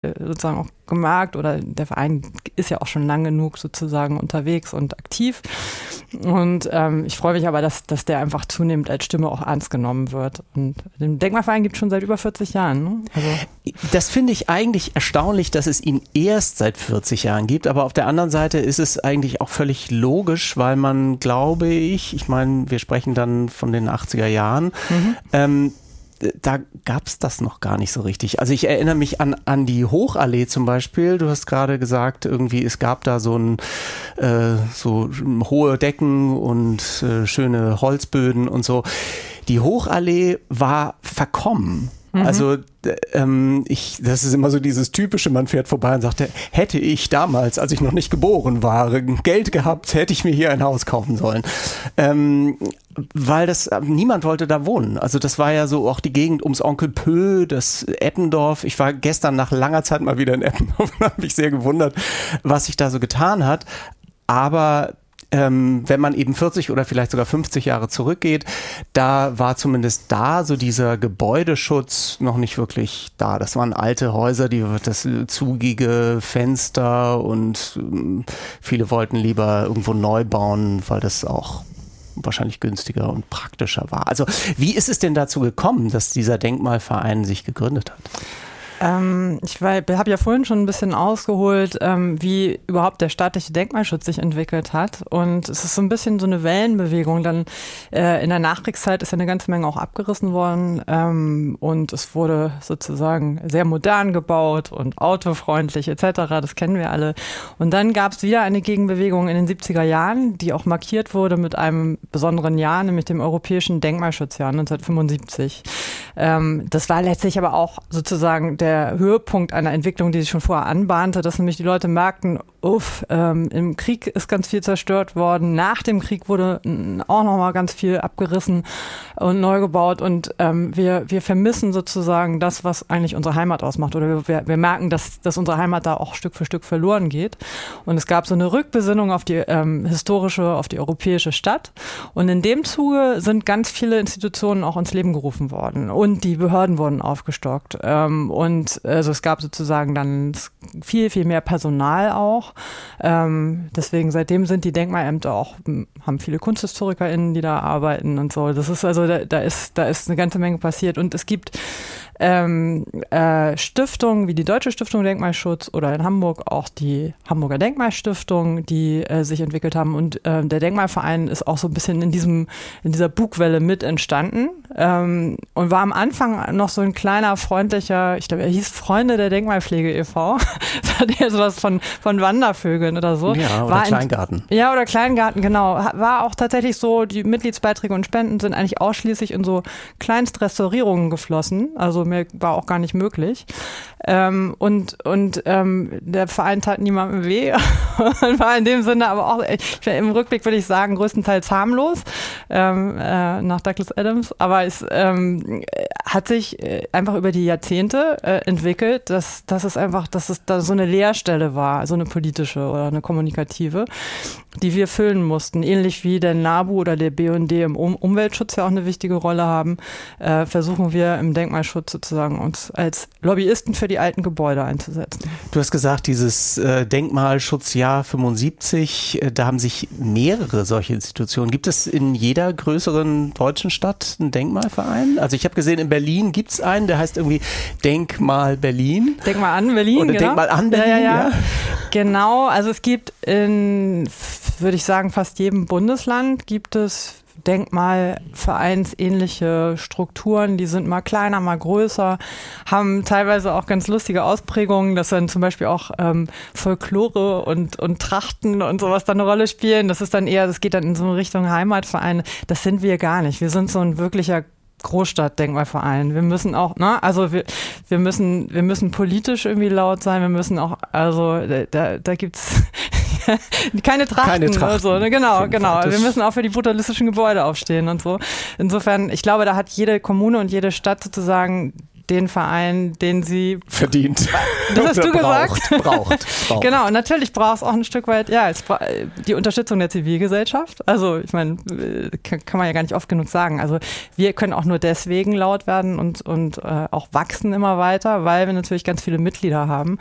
sozusagen auch gemerkt, oder der Verein ist ja auch schon lang genug sozusagen unterwegs und aktiv. Und ich freue mich aber, dass der einfach zunehmend als Stimme auch ernst genommen wird. Und den Denkmalverein gibt es schon seit über 40 Jahren. Ne? Also das finde ich eigentlich erstaunlich, dass es ihn erst seit 40 Jahren gibt. Aber auf der anderen Seite ist es eigentlich auch völlig logisch, weil man, glaube ich meine, wir sprechen dann von den 80er Jahren, da gab es das noch gar nicht so richtig. Also ich erinnere mich an die Hochallee zum Beispiel. Du hast gerade gesagt, irgendwie es gab da so hohe Decken und schöne Holzböden und so. Die Hochallee war verkommen. Also das ist immer so dieses typische, man fährt vorbei und sagt, hätte ich damals, als ich noch nicht geboren war, Geld gehabt, hätte ich mir hier ein Haus kaufen sollen. Weil niemand wollte da wohnen. Also das war ja so auch die Gegend ums Onkel Pö, das Eppendorf. Ich war gestern nach langer Zeit mal wieder in Eppendorf und habe mich sehr gewundert, was sich da so getan hat. Aber wenn man eben 40 oder vielleicht sogar 50 Jahre zurückgeht, da war zumindest da so dieser Gebäudeschutz noch nicht wirklich da. Das waren alte Häuser, das zugige Fenster und viele wollten lieber irgendwo neu bauen, weil das auch wahrscheinlich günstiger und praktischer war. Also wie ist es denn dazu gekommen, dass dieser Denkmalverein sich gegründet hat? Ich habe ja vorhin schon ein bisschen ausgeholt, wie überhaupt der staatliche Denkmalschutz sich entwickelt hat. Und es ist so ein bisschen so eine Wellenbewegung. Dann in der Nachkriegszeit ist ja eine ganze Menge auch abgerissen worden. Und es wurde sozusagen sehr modern gebaut und autofreundlich etc. Das kennen wir alle. Und dann gab es wieder eine Gegenbewegung in den 70er Jahren, die auch markiert wurde mit einem besonderen Jahr, nämlich dem Europäischen Denkmalschutzjahr 1975. Das war letztlich aber auch sozusagen der Höhepunkt einer Entwicklung, die sich schon vorher anbahnte, dass nämlich die Leute merkten, im Krieg ist ganz viel zerstört worden, nach dem Krieg wurde auch nochmal ganz viel abgerissen und neu gebaut und wir vermissen sozusagen das, was eigentlich unsere Heimat ausmacht, oder wir merken, dass unsere Heimat da auch Stück für Stück verloren geht, und es gab so eine Rückbesinnung auf die auf die europäische Stadt, und in dem Zuge sind ganz viele Institutionen auch ins Leben gerufen worden und die Behörden wurden aufgestockt, und also es gab sozusagen dann viel, viel mehr Personal auch. Deswegen seitdem sind die Denkmalämter auch, haben viele KunsthistorikerInnen, die da arbeiten und so. Das ist also, da ist eine ganze Menge passiert, und es gibt Stiftungen wie die Deutsche Stiftung Denkmalschutz oder in Hamburg auch die Hamburger Denkmalstiftung, die sich entwickelt haben, und der Denkmalverein ist auch so ein bisschen in dieser Bugwelle mit entstanden, und war am Anfang noch so ein kleiner, freundlicher, ich glaube, er hieß Freunde der Denkmalpflege e.V. Das hat ja sowas von Wandervögeln oder so. Ja, oder Kleingarten. Ja, oder Kleingarten, genau. War auch tatsächlich so, die Mitgliedsbeiträge und Spenden sind eigentlich ausschließlich in so Kleinstrestaurierungen geflossen, also mehr war auch gar nicht möglich. Und der Verein tat niemandem weh und war in dem Sinne aber auch, im Rückblick würde ich sagen, größtenteils harmlos, nach Douglas Adams, aber es hat sich einfach über die Jahrzehnte entwickelt, dass es da so eine Leerstelle war, so eine politische oder eine kommunikative, die wir füllen mussten. Ähnlich wie der NABU oder der BUND im Umweltschutz ja auch eine wichtige Rolle haben, versuchen wir im Denkmalschutz sozusagen uns als Lobbyisten für die alten Gebäude einzusetzen. Du hast gesagt, dieses Denkmalschutzjahr 75, da haben sich mehrere solche Institutionen. Gibt es in jeder größeren deutschen Stadt einen Denkmalverein? Also ich habe gesehen, in Berlin gibt es einen, der heißt irgendwie Denkmal Berlin. Denkmal an Berlin, oder genau. Denkmal an Berlin, ja. Genau, also es gibt in, würde ich sagen, fast jedem Bundesland gibt es denkmalvereinsähnliche Strukturen, die sind mal kleiner, mal größer, haben teilweise auch ganz lustige Ausprägungen, dass dann zum Beispiel auch Folklore und Trachten und sowas dann eine Rolle spielen. Das ist dann eher, das geht dann in so eine Richtung Heimatvereine. Das sind wir gar nicht. Wir sind so ein wirklicher Großstadtdenkmalverein. Wir müssen auch, also wir müssen politisch irgendwie laut sein, wir müssen auch, also da gibt's keine Trachten. Oder so, ne? Genau. Wir müssen auch für die brutalistischen Gebäude aufstehen und so. Insofern, ich glaube, da hat jede Kommune und jede Stadt sozusagen den Verein, den sie verdient. Das hast du gesagt? Braucht. Genau, und natürlich braucht es auch ein Stück weit, die Unterstützung der Zivilgesellschaft. Also ich meine, kann man ja gar nicht oft genug sagen. Also wir können auch nur deswegen laut werden und auch wachsen immer weiter, weil wir natürlich ganz viele Mitglieder haben.